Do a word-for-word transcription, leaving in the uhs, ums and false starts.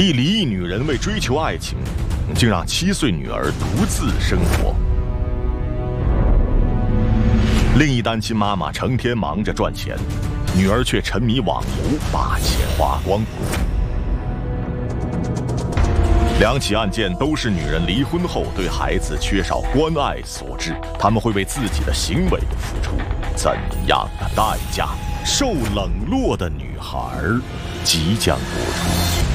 一离异女人为追求爱情，竟让七岁女儿独自生活。另一单亲妈妈成天忙着赚钱，女儿却沉迷网游，把钱花光。两起案件都是女人离婚后对孩子缺少关爱所致，他们会为自己的行为付出怎样的代价？受冷落的女孩即将播出。